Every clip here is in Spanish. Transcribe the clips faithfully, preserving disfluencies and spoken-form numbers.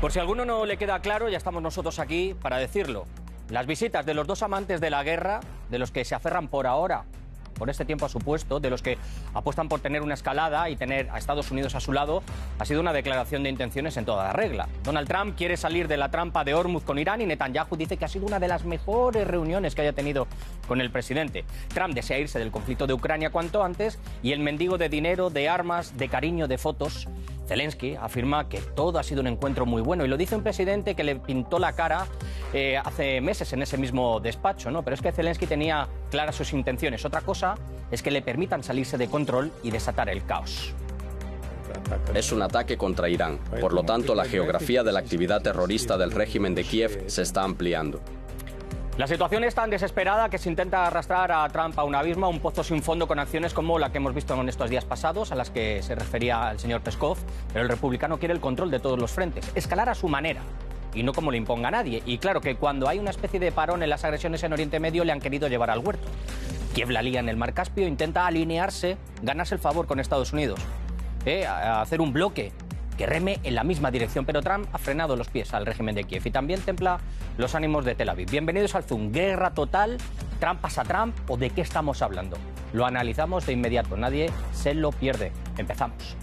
Por si a alguno no le queda claro, ya estamos nosotros aquí para decirlo. Las visitas de los dos amantes de la guerra, de los que se aferran por ahora, por este tiempo a su puesto, de los que apuestan por tener una escalada y tener a Estados Unidos a su lado, ha sido una declaración de intenciones en toda regla. Donald Trump quiere salir de la trampa de Hormuz con Irán y Netanyahu dice que ha sido una de las mejores reuniones que haya tenido con el presidente. Trump desea irse del conflicto de Ucrania cuanto antes y el mendigo de dinero, de armas, de cariño, de fotos, Zelensky, afirma que todo ha sido un encuentro muy bueno y lo dice un presidente que le pintó la cara eh, hace meses en ese mismo despacho, ¿no? Pero es que Zelensky tenía claras sus intenciones. Otra cosa es que le permitan salirse de control y desatar el caos. Es un ataque contra Irán. Por lo tanto, la geografía de la actividad terrorista del régimen de Kiev se está ampliando. La situación es tan desesperada que se intenta arrastrar a Trump a un abismo, a un pozo sin fondo con acciones como la que hemos visto en estos días pasados, a las que se refería el señor Peskov, pero el republicano quiere el control de todos los frentes, escalar a su manera y no como le imponga a nadie. Y claro que cuando hay una especie de parón en las agresiones en Oriente Medio le han querido llevar al huerto. Kiev la lía en el Mar Caspio, intenta alinearse, ganarse el favor con Estados Unidos, eh, a hacer un bloque que reme en la misma dirección, pero Trump ha frenado los pies al régimen de Kiev y también templa los ánimos de Tel Aviv. Bienvenidos al Zoom. ¿Guerra total? ¿Trump pasa Trump? ¿O de qué estamos hablando? Lo analizamos de inmediato. Nadie se lo pierde. Empezamos.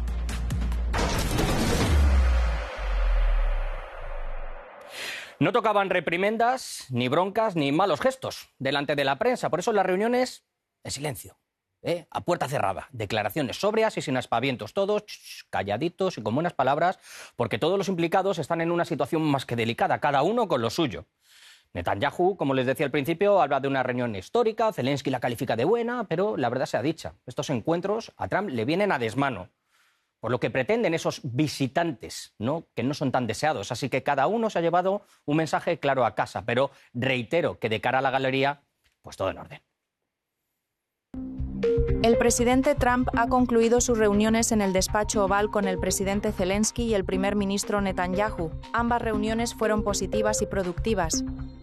No tocaban reprimendas, ni broncas, ni malos gestos delante de la prensa. Por eso las reuniones en silencio. ¿Eh? A puerta cerrada, declaraciones sobrias y sin aspavientos, todos ch, calladitos y con buenas palabras, porque todos los implicados están en una situación más que delicada, cada uno con lo suyo. Netanyahu, como les decía al principio, habla de una reunión histórica, Zelensky la califica de buena, pero la verdad sea dicha, estos encuentros a Trump le vienen a desmano, por lo que pretenden esos visitantes, ¿no? Que no son tan deseados, así que cada uno se ha llevado un mensaje claro a casa, pero reitero que de cara a la galería, pues todo en orden. El presidente Trump ha concluido sus reuniones en el despacho Oval con el presidente Zelensky y el primer ministro Netanyahu. Ambas reuniones fueron positivas y productivas.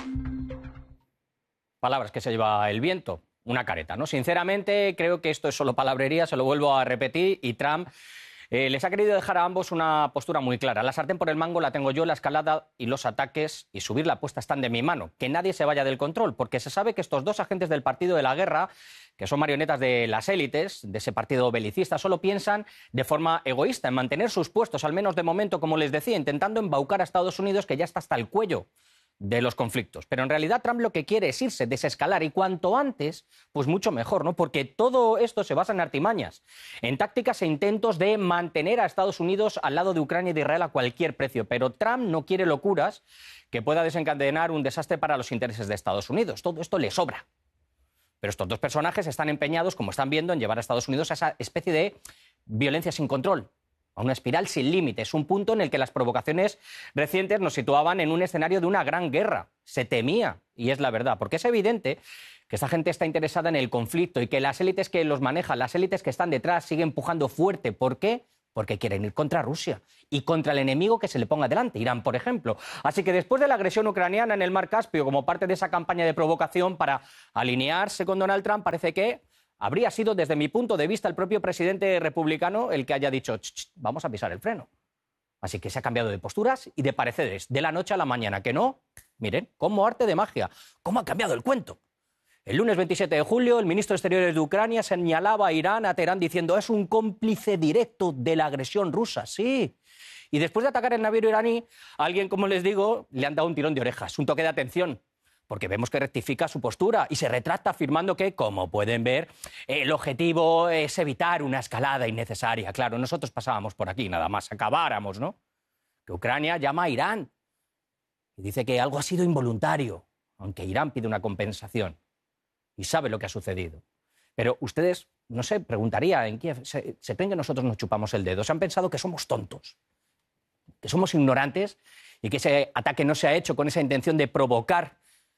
Palabras que se lleva el viento, una careta, ¿no? Sinceramente, creo que esto es solo palabrería, se lo vuelvo a repetir, y Trump eh, les ha querido dejar a ambos una postura muy clara. La sartén por el mango la tengo yo, la escalada y los ataques y subir la apuesta están de mi mano. Que nadie se vaya del control, porque se sabe que estos dos agentes del partido de la guerra, que son marionetas de las élites, de ese partido belicista, solo piensan de forma egoísta en mantener sus puestos, al menos de momento, como les decía, intentando embaucar a Estados Unidos, que ya está hasta el cuello de los conflictos. Pero en realidad Trump lo que quiere es irse, desescalar, y cuanto antes, pues mucho mejor, ¿no? Porque todo esto se basa en artimañas, en tácticas e intentos de mantener a Estados Unidos al lado de Ucrania y de Israel a cualquier precio. Pero Trump no quiere locuras que pueda desencadenar un desastre para los intereses de Estados Unidos. Todo esto le sobra. Pero estos dos personajes están empeñados, como están viendo, en llevar a Estados Unidos a esa especie de violencia sin control, a una espiral sin límites, un punto en el que las provocaciones recientes nos situaban en un escenario de una gran guerra. Se temía, y es la verdad, porque es evidente que esta gente está interesada en el conflicto y que las élites que los manejan, las élites que están detrás, siguen empujando fuerte. ¿Por qué? Porque quieren ir contra Rusia y contra el enemigo que se le ponga delante, Irán, por ejemplo. Así que después de la agresión ucraniana en el Mar Caspio, como parte de esa campaña de provocación para alinearse con Donald Trump, parece que habría sido, desde mi punto de vista, el propio presidente republicano el que haya dicho, ch, ch, vamos a pisar el freno. Así que se ha cambiado de posturas y de pareceres de la noche a la mañana, que no, miren, como arte de magia, cómo ha cambiado el cuento. El lunes veintisiete de julio, el ministro de Exteriores de Ucrania señalaba a Irán, a Teherán, diciendo es un cómplice directo de la agresión rusa. Sí. Y después de atacar el navío iraní, a alguien, como les digo, le han dado un tirón de orejas, un toque de atención, porque vemos que rectifica su postura y se retracta afirmando que, como pueden ver, el objetivo es evitar una escalada innecesaria. Claro, nosotros pasábamos por aquí, nada más, acabáramos, ¿no? Que Ucrania llama a Irán y dice que algo ha sido involuntario, aunque Irán pide una compensación. Y sabe lo que ha sucedido. Pero ustedes, no sé, preguntaría en Kiev, ¿se, ¿se creen que nosotros nos chupamos el dedo? ¿Se han pensado que somos tontos? ¿Que somos ignorantes? ¿Y que ese ataque no se ha hecho con esa intención de provocar?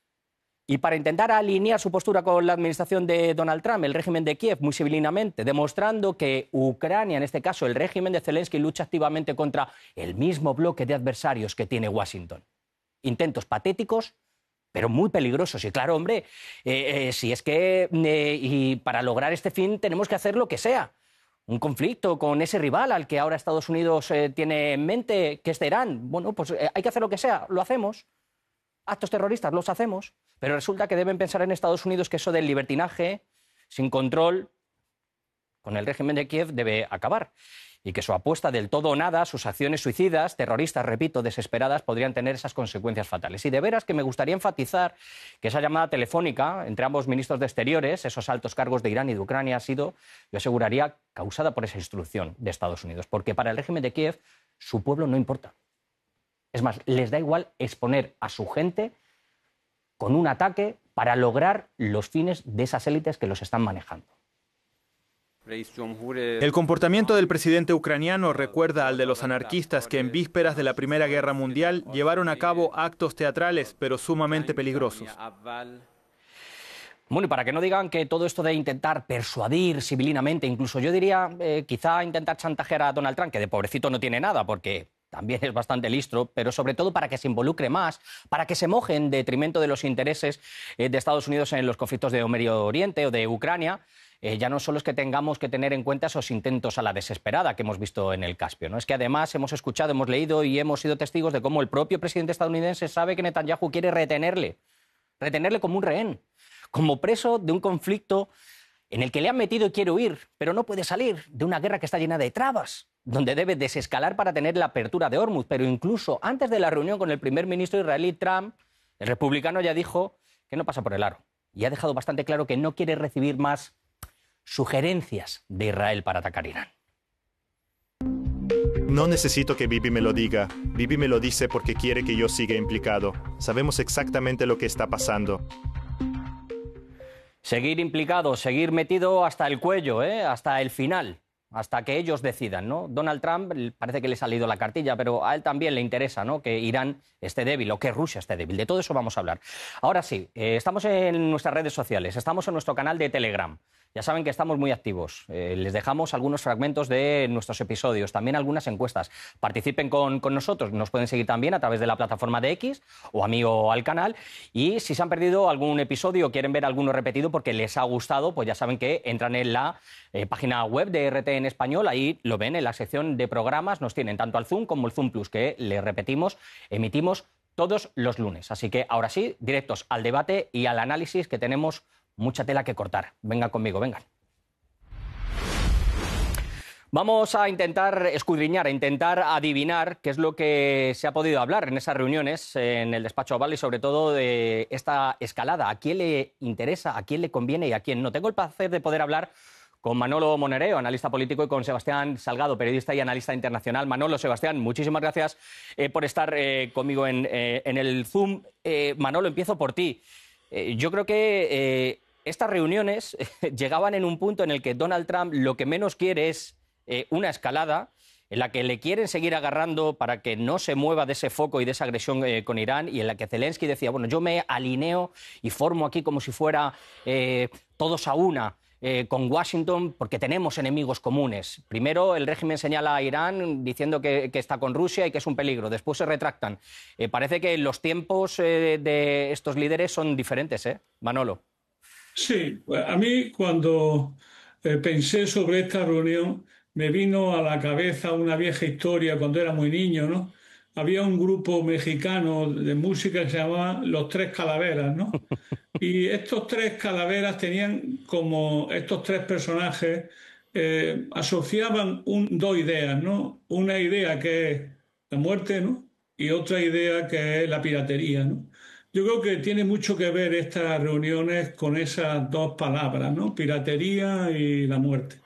Y para intentar alinear su postura con la administración de Donald Trump, el régimen de Kiev, muy civilinamente, demostrando que Ucrania, en este caso el régimen de Zelensky, lucha activamente contra el mismo bloque de adversarios que tiene Washington. Intentos patéticos, pero muy peligrosos. Y claro, hombre, eh, eh, si es que eh, y para lograr este fin tenemos que hacer lo que sea. un conflicto con ese rival al que ahora Estados Unidos eh, tiene en mente, que es Irán. Bueno, pues eh, hay que hacer lo que sea, lo hacemos. Actos terroristas los hacemos, pero resulta que deben pensar en Estados Unidos que eso del libertinaje, sin control, con el régimen de Kiev debe acabar. Y que su apuesta del todo o nada, sus acciones suicidas, terroristas, repito, desesperadas, podrían tener esas consecuencias fatales. Y de veras que me gustaría enfatizar que esa llamada telefónica entre ambos ministros de Exteriores, esos altos cargos de Irán y de Ucrania, ha sido, yo aseguraría, causada por esa instrucción de Estados Unidos. Porque para el régimen de Kiev, su pueblo no importa. Es más, les da igual exponer a su gente con un ataque para lograr los fines de esas élites que los están manejando. El comportamiento del presidente ucraniano recuerda al de los anarquistas que en vísperas de la Primera Guerra Mundial llevaron a cabo actos teatrales, pero sumamente peligrosos. Bueno, y para que no digan que todo esto de intentar persuadir civilinamente, incluso yo diría eh, quizá intentar chantajear a Donald Trump, que de pobrecito no tiene nada, porque también es bastante listro, pero sobre todo para que se involucre más, para que se moje en detrimento de los intereses eh, de Estados Unidos en los conflictos de Medio Oriente o de Ucrania. Eh, ya no solo es que tengamos que tener en cuenta esos intentos a la desesperada que hemos visto en el Caspio, ¿no? Es que además hemos escuchado, hemos leído y hemos sido testigos de cómo el propio presidente estadounidense sabe que Netanyahu quiere retenerle, retenerle como un rehén, como preso de un conflicto en el que le han metido y quiere huir, pero no puede salir, de una guerra que está llena de trabas, donde debe desescalar para tener la apertura de Hormuz. Pero incluso antes de la reunión con el primer ministro israelí Trump, el republicano ya dijo que no pasa por el aro y ha dejado bastante claro que no quiere recibir más sugerencias de Israel para atacar Irán. No necesito que Bibi me lo diga. Bibi me lo dice porque quiere que yo siga implicado. Sabemos exactamente lo que está pasando. Seguir implicado, seguir metido hasta el cuello, ¿eh? Hasta el final, hasta que ellos decidan, ¿no? Donald Trump parece que le ha salido la cartilla, pero a él también le interesa, ¿no?, que Irán esté débil o que Rusia esté débil. De todo eso vamos a hablar. Ahora sí, eh, estamos en nuestras redes sociales, estamos en nuestro canal de Telegram. Ya saben que estamos muy activos. Eh, les dejamos algunos fragmentos de nuestros episodios, también algunas encuestas. Participen con, con nosotros. Nos pueden seguir también a través de la plataforma de X o a mí o al canal. Y si se han perdido algún episodio o quieren ver alguno repetido porque les ha gustado, pues ya saben que entran en la eh, página web de R T en español. Ahí lo ven en la sección de programas. Nos tienen tanto al Zoom como el Zoom Plus, que les repetimos, emitimos todos los lunes. Así que ahora sí, directos al debate y al análisis, que tenemos mucha tela que cortar. Vengan conmigo, vengan. Vamos a intentar escudriñar, a intentar adivinar qué es lo que se ha podido hablar en esas reuniones en el despacho Oval y sobre todo de esta escalada. ¿A quién le interesa, a quién le conviene y a quién no? Tengo el placer de poder hablar con Manolo Monereo, analista político, y con Sebastián Salgado, periodista y analista internacional. Manolo, Sebastián, muchísimas gracias eh, por estar eh, conmigo en, eh, en el Zoom. Eh, Manolo, empiezo por ti. Eh, yo creo que eh, estas reuniones llegaban en un punto en el que Donald Trump lo que menos quiere es eh, una escalada en la que le quieren seguir agarrando para que no se mueva de ese foco y de esa agresión eh, con Irán, y en la que Zelensky decía, bueno, yo me alineo y formo aquí como si fuera eh, todos a una eh, con Washington porque tenemos enemigos comunes. Primero el régimen señala a Irán diciendo que, que está con Rusia y que es un peligro, después se retractan. Eh, parece que los tiempos eh, de estos líderes son diferentes, ¿eh? Manolo. Sí, a mí cuando eh, pensé sobre esta reunión me vino a la cabeza una vieja historia cuando era muy niño, ¿no? Había un grupo mexicano de música que se llamaba Los Tres Calaveras, ¿no? Y estos tres calaveras tenían como estos tres personajes eh, asociaban un, dos ideas, ¿no? Una idea que es la muerte, ¿no? Y otra idea que es la piratería, ¿no? Yo creo que tiene mucho que ver estas reuniones con esas dos palabras, ¿no? Piratería y la muerte.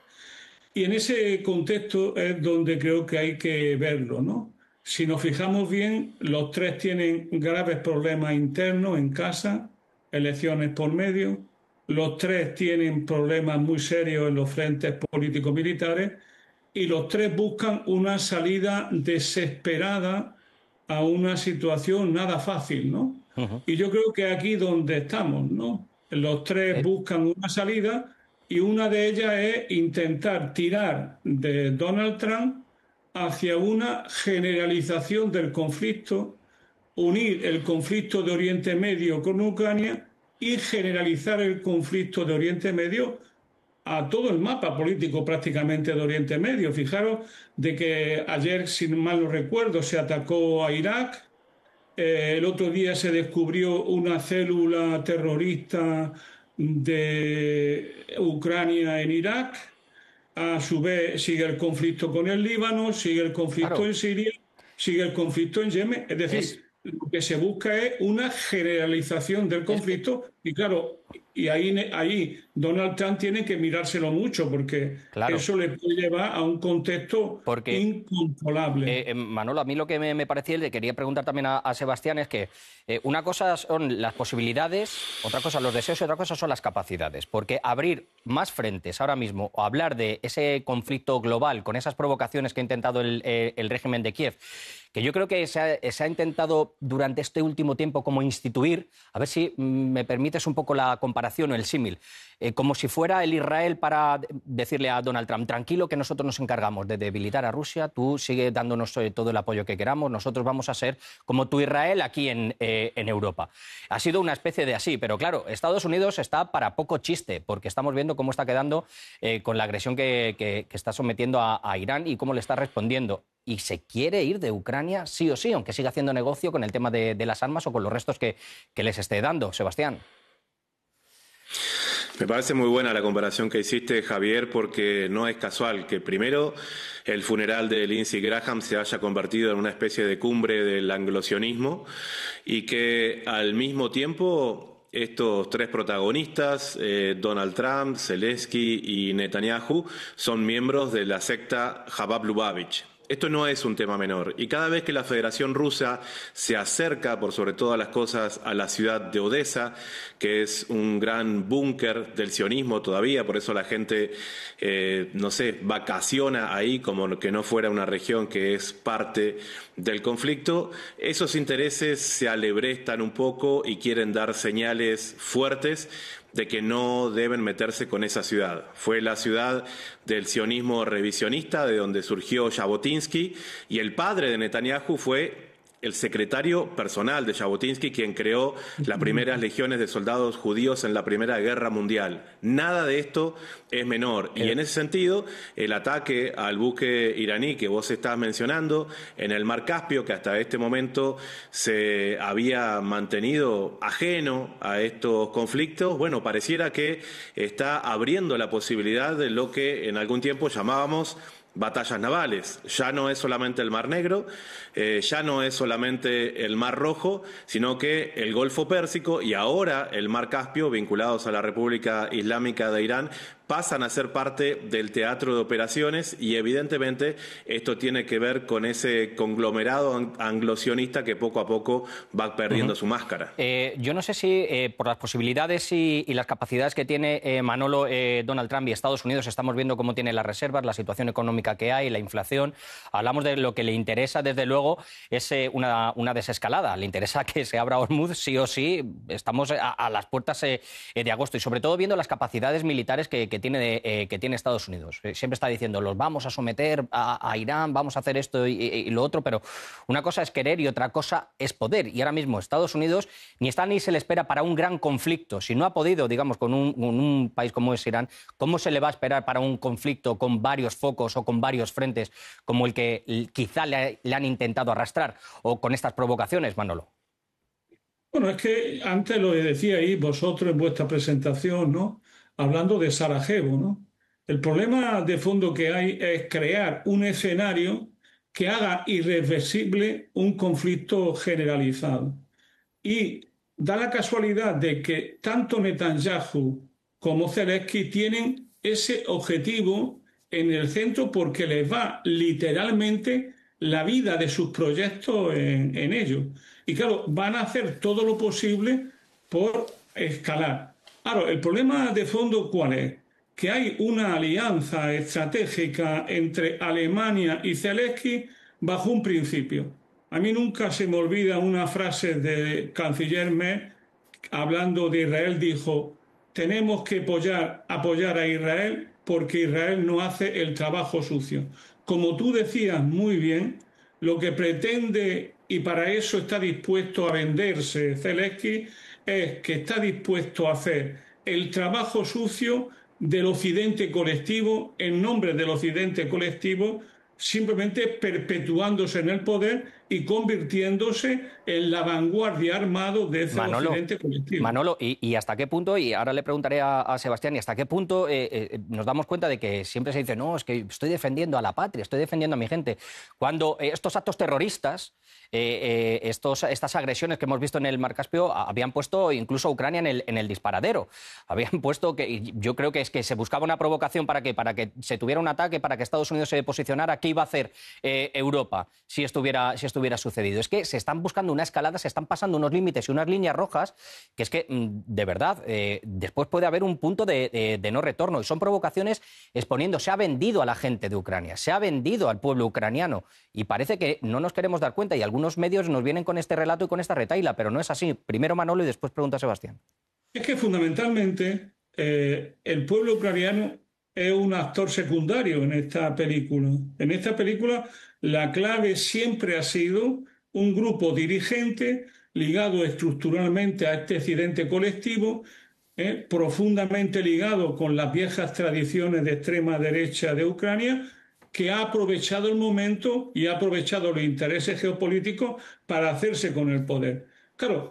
Y en ese contexto es donde creo que hay que verlo, ¿no? Si nos fijamos bien, los tres tienen graves problemas internos en casa, elecciones por medio. Los tres tienen problemas muy serios en los frentes políticos militares y los tres buscan una salida desesperada a una situación nada fácil, ¿no? Uh-huh. Y yo creo que aquí donde estamos, ¿no? Los tres buscan una salida y una de ellas es intentar tirar de Donald Trump hacia una generalización del conflicto, unir el conflicto de Oriente Medio con Ucrania y generalizar el conflicto de Oriente Medio a todo el mapa político prácticamente de Oriente Medio. Fijaros de que ayer, si mal no recuerdo, se atacó a Irak. Eh, el otro día se descubrió una célula terrorista de Ucrania en Irak. A su vez sigue el conflicto con el Líbano, sigue el conflicto claro. en Siria, sigue el conflicto en Yemen. Es decir, es... lo que se busca es una generalización del conflicto es... y claro, y ahí, ahí Donald Trump tiene que mirárselo mucho porque claro. eso le puede llevar a un contexto porque, incontrolable. Eh, Manolo, a mí lo que me, me parecía, y le quería preguntar también a, a Sebastián, es que eh, una cosa son las posibilidades, otra cosa los deseos y otra cosa son las capacidades. Porque abrir más frentes ahora mismo o hablar de ese conflicto global con esas provocaciones que ha intentado el, eh, el régimen de Kiev, que yo creo que se ha, se ha intentado durante este último tiempo como instituir, a ver si me permites un poco la comparación o el símil, eh, como si fuera el Israel para decirle a Donald Trump, tranquilo que nosotros nos encargamos de debilitar a Rusia, tú sigue dándonos eh, todo el apoyo que queramos, nosotros vamos a ser como tu Israel aquí en, eh, en Europa. Ha sido una especie de así, pero claro, Estados Unidos está para poco chiste, porque estamos viendo cómo está quedando eh, con la agresión que, que, que está sometiendo a, a Irán y cómo le está respondiendo. Y se quiere ir de Ucrania sí o sí, aunque siga haciendo negocio con el tema de, de las armas o con los restos que, que les esté dando. Sebastián. Me parece muy buena la comparación que hiciste, Javier, porque no es casual que primero el funeral de Lindsey Graham se haya convertido en una especie de cumbre del anglosionismo y que al mismo tiempo estos tres protagonistas, eh, Donald Trump, Zelensky y Netanyahu, son miembros de la secta Chabad Lubavitch. Esto no es un tema menor y cada vez que la Federación Rusa se acerca, por sobre todas las cosas, a la ciudad de Odessa, que es un gran búnker del sionismo todavía, por eso la gente, eh, no sé, vacaciona ahí como que no fuera una región que es parte del conflicto, esos intereses se alebrestan un poco y quieren dar señales fuertes de que no deben meterse con esa ciudad. Fue la ciudad del sionismo revisionista, de donde surgió Jabotinsky, y el padre de Netanyahu fue el secretario personal de Jabotinsky, quien creó las primeras legiones de soldados judíos en la Primera Guerra Mundial. Nada de esto es menor. Y en ese sentido, el ataque al buque iraní que vos estás mencionando en el Mar Caspio, que hasta este momento se había mantenido ajeno a estos conflictos, bueno, pareciera que está abriendo la posibilidad de lo que en algún tiempo llamábamos batallas navales. Ya no es solamente el Mar Negro, eh, ya no es solamente el Mar Rojo, sino que el Golfo Pérsico y ahora el Mar Caspio, vinculados a la República Islámica de Irán, pasan a ser parte del teatro de operaciones y evidentemente esto tiene que ver con ese conglomerado anglosionista que poco a poco va perdiendo uh-huh. su máscara. Eh, yo no sé si eh, por las posibilidades y, y las capacidades que tiene eh, Manolo, eh, Donald Trump y Estados Unidos, estamos viendo cómo tiene las reservas, la situación económica que hay, la inflación. Hablamos de lo que le interesa, desde luego, es eh, una, una desescalada. Le interesa que se abra Hormuz sí o sí. Estamos a, a las puertas eh, de agosto y sobre todo viendo las capacidades militares que, que Que tiene, de, eh, que tiene Estados Unidos. Eh, siempre está diciendo, los vamos a someter a, a Irán, vamos a hacer esto y, y, y lo otro, pero una cosa es querer y otra cosa es poder. Y ahora mismo Estados Unidos ni está ni se le espera para un gran conflicto. Si no ha podido, digamos, con un, con un país como es Irán, ¿cómo se le va a esperar para un conflicto con varios focos o con varios frentes como el que quizá le, le han intentado arrastrar o con estas provocaciones, Manolo? Bueno, es que antes lo decíais vosotros en vuestra presentación, ¿no? Hablando de Sarajevo, ¿no? El problema de fondo que hay es crear un escenario que haga irreversible un conflicto generalizado. Y da la casualidad de que tanto Netanyahu como Zelensky tienen ese objetivo en el centro porque les va literalmente la vida de sus proyectos en, en ellos. Y claro, van a hacer todo lo posible por escalar. Claro, el problema de fondo, ¿cuál es? Que hay una alianza estratégica entre Alemania y Zelensky bajo un principio. A mí nunca se me olvida una frase del canciller Merz, hablando de Israel, dijo, tenemos que apoyar, apoyar a Israel porque Israel no hace el trabajo sucio. Como tú decías muy bien, lo que pretende, y para eso está dispuesto a venderse Zelensky, es que está dispuesto a hacer el trabajo sucio del occidente colectivo, en nombre del occidente colectivo, simplemente perpetuándose en el poder y convirtiéndose en la vanguardia armado de ese Manolo, occidente colectivo. Manolo, ¿y, y hasta qué punto, y ahora le preguntaré a, a Sebastián, y hasta qué punto eh, eh, nos damos cuenta de que siempre se dice, no, es que estoy defendiendo a la patria, estoy defendiendo a mi gente, cuando eh, estos actos terroristas, eh, eh, estos, estas agresiones que hemos visto en el Mar Caspio habían puesto incluso a Ucrania en el, en el disparadero, habían puesto que, y yo creo que es que se buscaba una provocación para que, para que se tuviera un ataque, para que Estados Unidos se posicionara, ¿qué iba a hacer eh, Europa si estuviera, si estuviera sucedido? Es que se están buscando una escalada, se están pasando unos límites y unas líneas rojas que es que, de verdad, eh, después puede haber un punto de, de, de no retorno. Y son provocaciones exponiendo, se ha vendido a la gente de Ucrania, se ha vendido al pueblo ucraniano. Y parece que no nos queremos dar cuenta y algunos medios nos vienen con este relato y con esta retahíla, pero no es así. Primero Manolo y después pregunta a Sebastián. Es que fundamentalmente eh, el pueblo ucraniano es un actor secundario en esta película. En esta película la clave siempre ha sido un grupo dirigente ligado estructuralmente a este occidente colectivo, eh, profundamente ligado con las viejas tradiciones de extrema derecha de Ucrania, que ha aprovechado el momento y ha aprovechado los intereses geopolíticos para hacerse con el poder. Claro,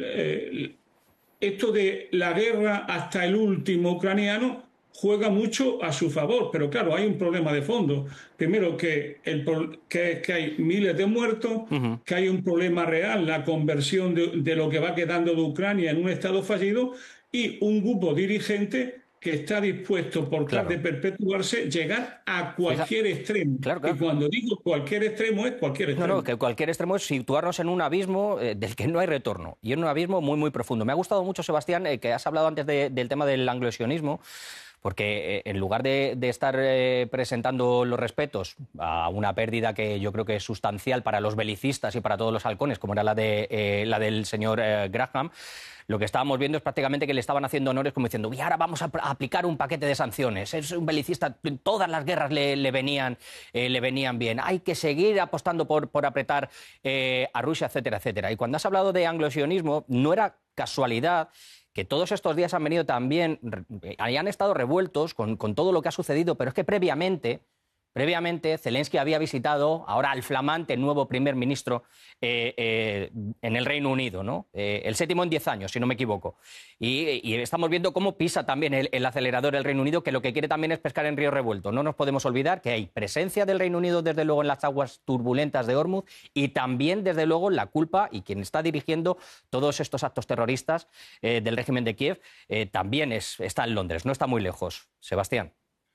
eh, esto de la guerra hasta el último ucraniano juega mucho a su favor, pero claro, hay un problema de fondo. Primero, que, el, que, que hay miles de muertos, uh-huh. que hay un problema real, la conversión de, de lo que va quedando de Ucrania en un estado fallido, y un grupo dirigente que está dispuesto, por claro. tal de perpetuarse, llegar a cualquier Esa... extremo. Claro, claro. Y cuando digo cualquier extremo, es cualquier extremo. No, no, que cualquier extremo es situarnos en un abismo eh, del que no hay retorno, y en un abismo muy, muy profundo. Me ha gustado mucho, Sebastián, eh, que has hablado antes de, del tema del anglosionismo, porque eh, en lugar de, de estar eh, presentando los respetos a una pérdida que yo creo que es sustancial para los belicistas y para todos los halcones, como era la, de, eh, la del señor eh, Graham, lo que estábamos viendo es prácticamente que le estaban haciendo honores como diciendo, y ahora vamos a aplicar un paquete de sanciones. Es un belicista, todas las guerras le, le, venían, eh, le venían bien. Hay que seguir apostando por, por apretar eh, a Rusia, etcétera, etcétera. Y cuando has hablado de anglosionismo, no era casualidad que todos estos días han venido también, hayan estado revueltos con, con todo lo que ha sucedido, pero es que previamente... Previamente, Zelensky había visitado ahora al flamante nuevo primer ministro eh, eh, en el Reino Unido, ¿no? Eh, el séptimo en diez años, si no me equivoco. Y, y estamos viendo cómo pisa también el, el acelerador el Reino Unido, que lo que quiere también es pescar en río revuelto. No nos podemos olvidar que hay presencia del Reino Unido, desde luego, en las aguas turbulentas de Hormuz, y también, desde luego, la culpa, y quien está dirigiendo todos estos actos terroristas eh, del régimen de Kiev, eh, también es, está en Londres, no está muy lejos. Sebastián.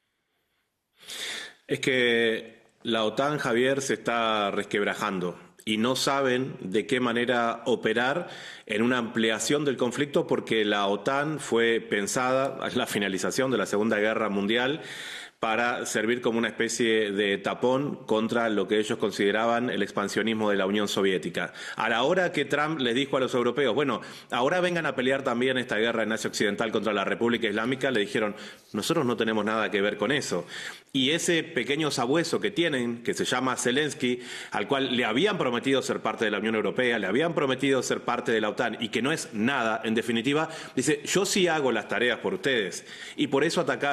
Es que la OTAN, Javier, se está resquebrajando y no saben de qué manera operar en una ampliación del conflicto, porque la OTAN fue pensada a la finalización de la Segunda Guerra Mundial para servir como una especie de tapón contra lo que ellos consideraban el expansionismo de la Unión Soviética. A la hora que Trump les dijo a los europeos, bueno, ahora vengan a pelear también esta guerra en Asia Occidental contra la República Islámica, le dijeron, nosotros no tenemos nada que ver con eso. Y ese pequeño sabueso que tienen, que se llama Zelensky, al cual le habían prometido ser parte de la Unión Europea, le habían prometido ser parte de la OTAN, y que no es nada, en definitiva, dice, yo sí hago las tareas por ustedes. Y por eso atacaron